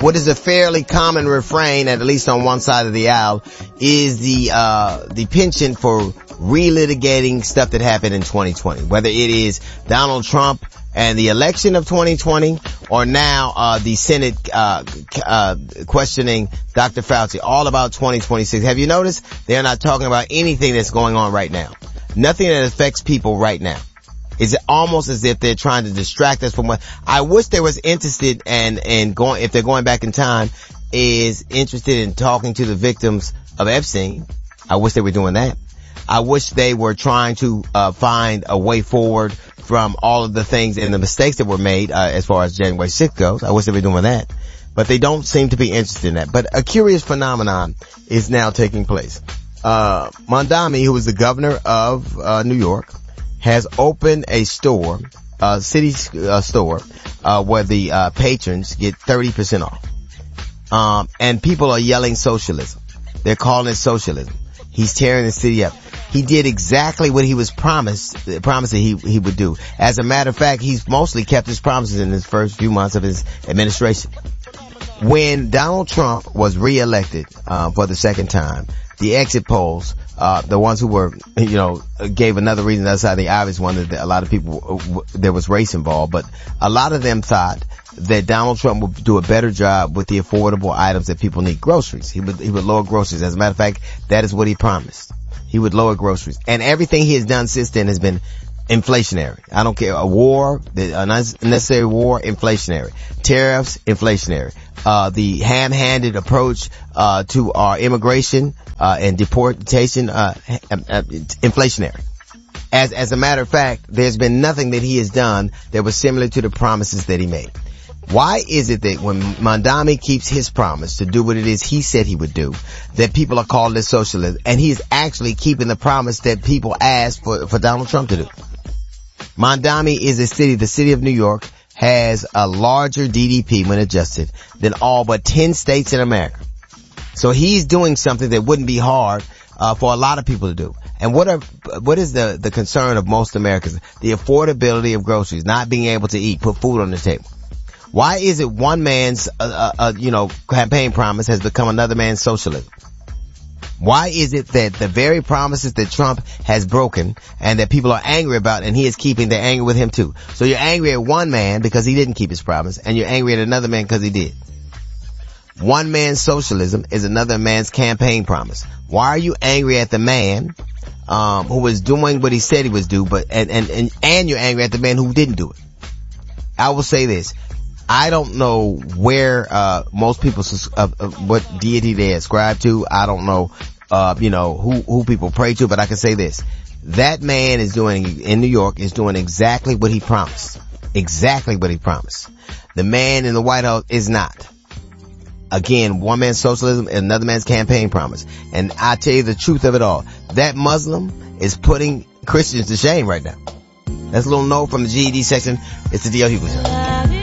what is a fairly common refrain, at least on one side of the aisle, is the penchant for relitigating stuff that happened in 2020. Whether it is Donald Trump and the election of 2020, or now the Senate questioning Dr. Fauci, all about 2026. Have you noticed they're not talking about anything that's going on right now? Nothing that affects people right now. It's almost as if they're trying to distract us from what I wish they was interested and going, if they're going back in time, is interested in talking to the victims of Epstein. I wish they were doing that. I wish they were trying to find a way forward from all of the things and the mistakes that were made as far as January 6th goes. I wish they were doing that. But they don't seem to be interested in that. But a curious phenomenon is now taking place. Mondami, who is the governor of New York, has opened a store, city store, where the patrons get 30% off. And people are yelling socialism. They're calling it socialism. He's tearing the city up. He did exactly what he was promised he would do. As a matter of fact, he's mostly kept his promises in his first few months of his administration. When Donald Trump was reelected, for the second time, the exit polls, the ones who were, gave another reason outside the obvious one that a lot of people, there was race involved, but a lot of them thought that Donald Trump would do a better job with the affordable items that people need. Groceries. He would lower groceries. As a matter of fact, that is what he promised. He would lower groceries. And everything he has done since then has been inflationary. I don't care. A war, an unnecessary war, inflationary. Tariffs, inflationary. The ham-handed approach, to our immigration, and deportation, inflationary. As a matter of fact, there's been nothing that he has done that was similar to the promises that he made. Why is it that when Mondami keeps his promise to do what it is he said he would do, that people are calling it socialism, and he is actually keeping the promise that people asked for Donald Trump to do? Mondami is the city of New York has a larger GDP when adjusted than all but 10 states in America. So he's doing something that wouldn't be hard for a lot of people to do. And what is the concern of most Americans? The affordability of groceries, not being able to eat, put food on the table. Why is it one man's campaign promise has become another man's socialism? Why is it that the very promises that Trump has broken and that people are angry about, and he is keeping, they're angry with him too? So you're angry at one man because he didn't keep his promise, and you're angry at another man because he did. One man's socialism is another man's campaign promise. Why are you angry at the man who was doing what he said he was do, but and you're angry at the man who didn't do it? I will say this. I don't know where most people what deity they ascribe to. I don't know who people pray to, but I can say this. That man in New York is doing exactly what he promised. Exactly what he promised. The man in the White House is not. Again, one man's socialism and another man's campaign promise. And I tell you the truth of it all. That Muslim is putting Christians to shame right now. That's a little note from the GED section. It's the D.L. Hughley Show.